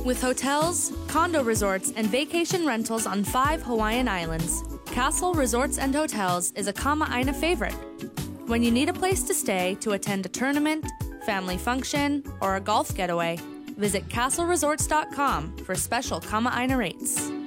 With hotels, condo resorts, and vacation rentals on 5 Hawaiian islands, Castle Resorts and Hotels is a Kama'aina favorite. When you need a place to stay to attend a tournament, family function, or a golf getaway, visit castleresorts.com for special Kama'aina rates.